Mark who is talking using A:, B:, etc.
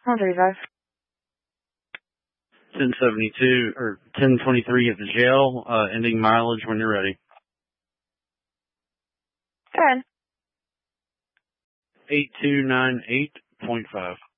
A: 135.
B: 1072 or 1023 at the jail, ending mileage when you're ready.
A: Go ahead.
B: 8298.5.